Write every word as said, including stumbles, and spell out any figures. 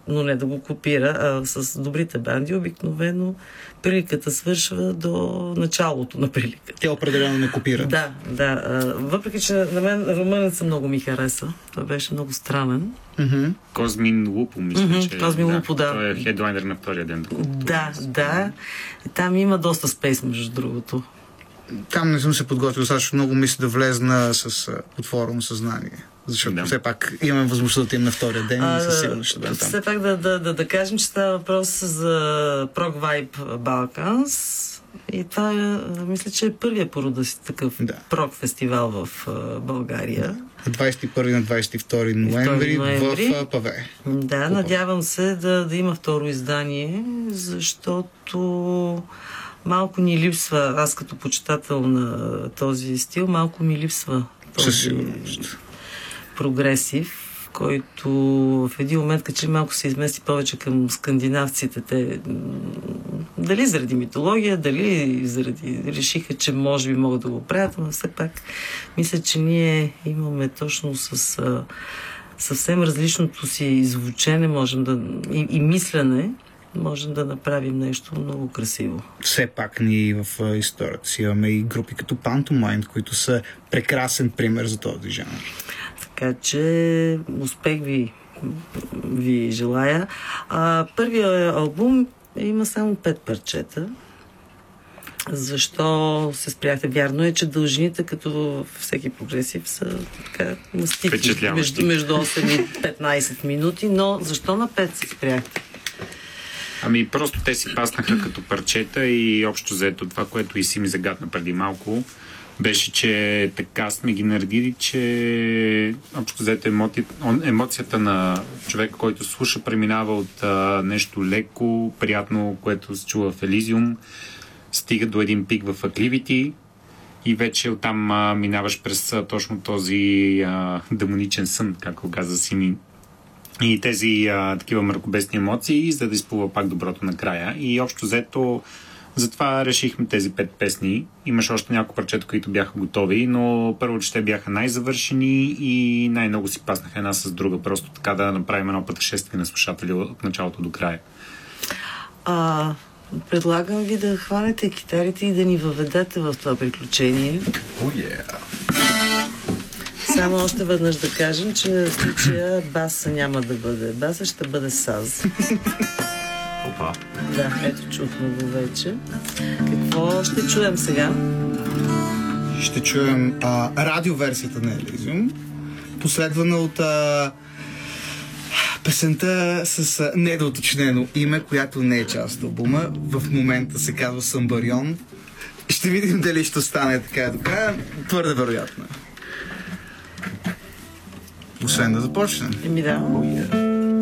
но не да го копира, а с добрите банди обикновено приликата свършва до началото на приликата. Тя определено не копира. Да, да. Въпреки, че на мен Румънеца много ми хареса. Той беше много странен. Mm-hmm. Козмин Лупо, мисля, mm-hmm, че Козмин да, Лупо, да. Той е хедлайнер на втория ден. Да, да. Там има доста спейс, между другото. Там не съм се подготвил, защото много мисля да влезна с подфорум съзнание. Защото да. Все пак имаме възможността да отидем на втория ден а, и със сигурност ще бъдем там. Все пак да, да, да, да кажем, че става въпрос за Prog Vibe Balkans. И това е, мисля, че е първия по рода си такъв да. Прог фестивал в uh, България. двадесет и първи на двадесет и втори ноември в uh, Паве. Да, Купа. Надявам се да, да има второ издание, защото малко ни липсва, аз като почитател на този стил, малко ми липсва този прогресив, който в един момент качи малко се измести повече към скандинавците. Те, дали заради митология, дали заради решиха, че може би могат да го правят, но все пак мисля, че ние имаме точно с а, съвсем различното си звучене можем да, и, и мислене, можем да направим нещо много красиво. Все пак ние в историята си имаме и групи като Pantomime, които са прекрасен пример за този жанр. Така че успех ви, ви желая. А, първият албум има само пет парчета. Защо се спряхте? Вярно е, че дължините, като всеки прогресив, са така мастити между, между осем и петнайсет минути, но защо на пет се спряхте? Ами просто те си паснаха като парчета и общо заето това, което и си ми загадна преди малко, беше, че така сме ги наредили, че общо взето емоти... емоцията на човека, който слуша, преминава от а, нещо леко, приятно, което се чува в Елизиум, стига до един пик в Acclivity и вече оттам а, минаваш през а, точно този а, демоничен сън, както каза Сими. И тези а, такива мракобесни емоции, за да изплува пак доброто накрая. И общо взето затова решихме тези пет песни. Имаше още няколко парчета, които бяха готови, но първо, че те бяха най-завършени и най-много си паснаха една с друга. Просто така да направим едно пътешествие на слушатели от началото до края. А, предлагам ви да хванете китарите и да ни въведете в това приключение. Oh, yeah. Само още веднъж да кажем, че в случая баса няма да бъде баса, ще бъде саз. Опа. Да, ето чухме го вече. Какво ще чуем сега? Ще чуем а, радиоверсията на Елизиум, последвана от а, песента с а, недоуточнено име, която не е част от албума. В момента се казва Самбарион. Ще видим дали ще стане така до края. Твърде вероятно. Освен да започнем. Еми да.